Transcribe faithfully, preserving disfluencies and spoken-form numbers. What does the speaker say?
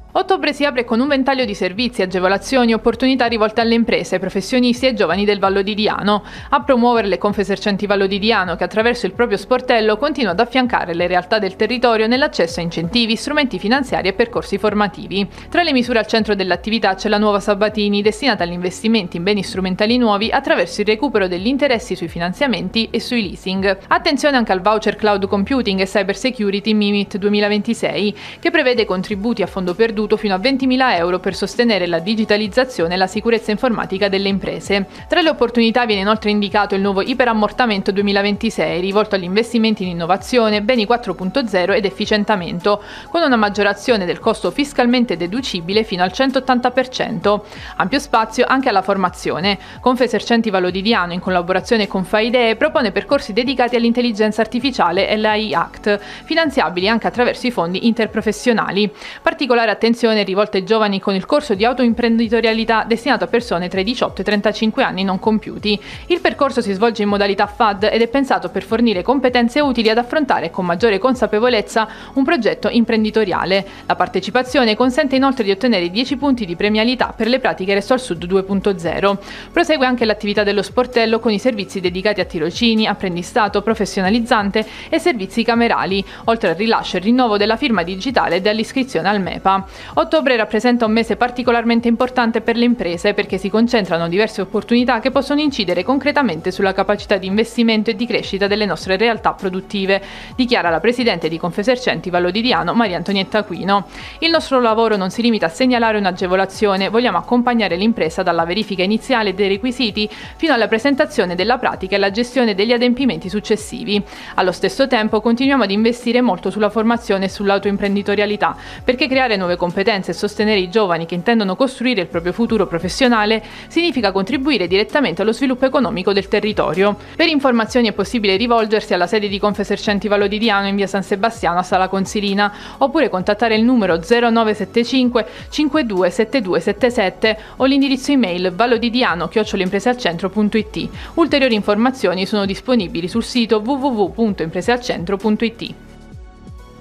Ottobre si apre con un ventaglio di servizi, agevolazioni e opportunità rivolte alle imprese, professionisti e giovani del Vallo di Diano. A promuoverle Confesercenti Vallo di Diano, che attraverso il proprio sportello continua ad affiancare le realtà del territorio nell'accesso a incentivi, strumenti finanziari e percorsi formativi. Tra le misure al centro dell'attività c'è la nuova Sabatini, destinata agli investimenti in beni strumentali nuovi attraverso il recupero degli interessi sui finanziamenti e sui leasing. Attenzione anche al voucher Cloud Computing e Cyber Security Mimit duemilaventisei, che prevede contributi a fondo perduto fino a ventimila euro per sostenere la digitalizzazione e la sicurezza informatica delle imprese. Tra le opportunità viene inoltre indicato il nuovo Iperammortamento duemilaventisei, rivolto agli investimenti in innovazione, beni quattro punto zero ed efficientamento, con una maggiorazione del costo fiscalmente deducibile fino al centottanta per cento. Ampio spazio anche alla formazione. Confesercenti Vallo di Diano, in collaborazione con Faidee, propone percorsi dedicati all'intelligenza artificiale e l'A I Act, finanziabili anche attraverso i fondi interprofessionali. Particolare attenzione è rivolta ai giovani con il corso di autoimprenditorialità destinato a persone tra i diciotto e i trentacinque anni non compiuti. Il percorso si svolge in modalità F A D ed è pensato per fornire competenze utili ad affrontare con maggiore consapevolezza un progetto imprenditoriale. La partecipazione consente inoltre di ottenere dieci punti di premialità per le pratiche Resto al Sud due punto zero. Prosegue anche l'attività dello sportello con i servizi dedicati a tirocini, apprendistato professionalizzante e servizi camerali, oltre al rilascio e rinnovo della firma digitale e dell'iscrizione al MEPA. Ottobre rappresenta un mese particolarmente importante per le imprese perché si concentrano diverse opportunità che possono incidere concretamente sulla capacità di investimento e di crescita delle nostre realtà produttive, dichiara la presidente di Confesercenti Vallo di Diano, Maria Antonietta Aquino. Il nostro lavoro non si limita a segnalare un'agevolazione, vogliamo accompagnare l'impresa dalla verifica iniziale dei requisiti fino alla presentazione della pratica e alla gestione degli adempimenti successivi. Allo stesso tempo continuiamo ad investire molto sulla formazione e sull'autoimprenditorialità, perché creare nuove competenze e sostenere i giovani che intendono costruire il proprio futuro professionale significa contribuire direttamente allo sviluppo economico del territorio. Per informazioni è possibile rivolgersi alla sede di Confesercenti Vallo di Diano in via San Sebastiano a Sala Consilina oppure contattare il numero zero nove sette cinque cinquantadue settantadue settantasette o l'indirizzo email vallodidiano chiocciola impresealcentro punto it. Ulteriori informazioni sono disponibili sul sito w w w punto impresealcentro punto it.